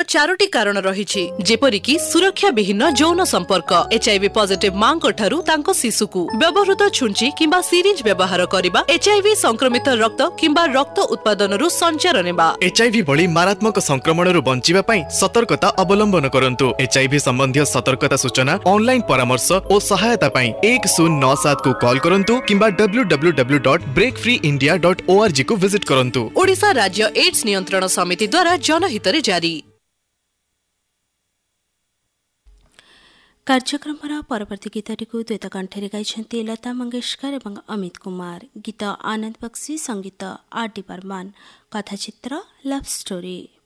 चारोटी कारण रहिछि जेपरिकि सुरक्षा विहीन यौन संपर्क एचआईवी पॉजिटिव मांको ठारू तांको शिशुकु व्यवहृत छुंची किंबा सिरिंज व्यवहार करिबा एचआईवी संक्रमित रक्त किंबा रक्त उत्पादनरु संचार नेबा एचआईवी भली मारात्मक संक्रमणरु बंचिबा पई सतर्कता अवलंबन करंतु। एचआईवी संबंधी सतर्कता सूचना ऑनलाइन परामर्श और सहायता पई 1097 को कॉल करंतु किंबा www.breakfreeindia.org को विजिट करंतु। ओडिशा राज्य एड्स नियंत्रण समिति द्वारा जनहित रे जारी। कार्यक्रम परवर्ती गीतटी को द्वैत कंठे गाई लता मंगेशकर और अमित कुमार। गीत आनंद बक्सी, संगीत R D Burman, कथाचित्र love story.